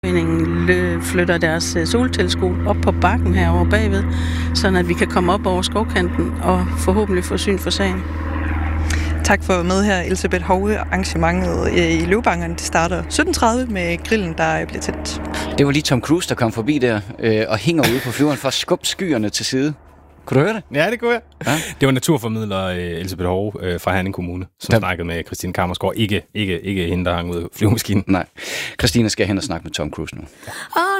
flytter deres soltilskud op på bakken herovre bagved, sådan at vi kan komme op over skovkanten og forhåbentlig få syn for sagen. Tak for med her, Elsebeth Hove. Arrangementet i Løvebangeren, det starter 17:30 med grillen, der bliver tændt. Det var lige Tom Cruise, der kom forbi der og hænger ude på flyveren for at skubbe skyerne til side. Kunne du høre det? Ja, det kunne jeg. Ja? Det var naturformidler Elsebeth Hove fra Herning Kommune, som snakkede med Christine Kammersgaard. Ikke hende, der hang ud af flyvemaskinen. Nej. Christine skal hen og snakke med Tom Cruise nu.